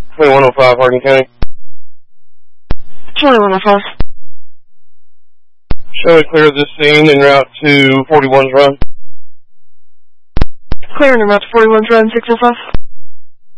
2105 Hardin County. 2105. Show it clear this scene en route to 41's run. Clearing en route to 41's run, 605.